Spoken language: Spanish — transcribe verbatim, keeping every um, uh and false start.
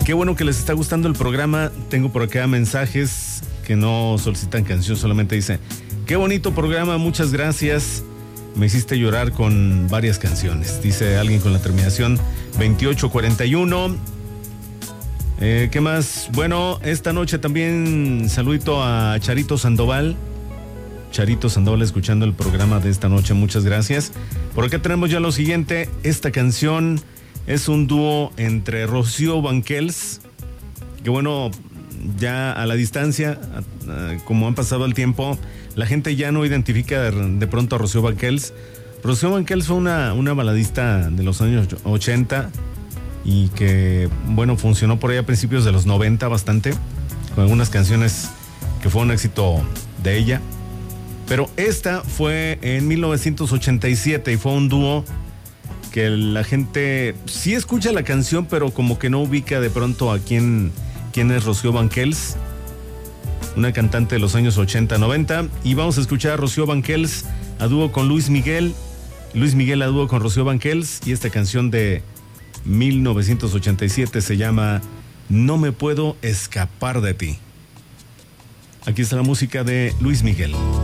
Qué bueno que les está gustando el programa. Tengo por acá mensajes que no solicitan canción, solamente dice: qué bonito programa, muchas gracias. Me hiciste llorar con varias canciones. Dice alguien con la terminación veintiocho cuarenta y uno. Eh, ¿Qué más? Bueno, esta noche también saludito a Charito Sandoval. Charito Sandoval escuchando el programa de esta noche, muchas gracias. Por acá tenemos ya lo siguiente. Esta canción es un dúo entre Rocío Banquels, que bueno, ya a la distancia, como han pasado el tiempo, la gente ya no identifica de, de pronto a Rocío Banquels. Rocío Banquels fue una, una baladista de los años ochenta y que, bueno, funcionó por ahí a principios de los noventa bastante, con algunas canciones que fue un éxito de ella. Pero esta fue en mil novecientos ochenta y siete y fue un dúo que la gente sí escucha la canción, pero como que no ubica de pronto a quién, quién es Rocío Banquels, una cantante de los años ochenta, noventa. Y vamos a escuchar a Rocío Banquels a dúo con Luis Miguel, Luis Miguel a dúo con Rocío Banquels, y esta canción de mil novecientos ochenta y siete se llama No me puedo escapar de ti. Aquí está la música de Luis Miguel.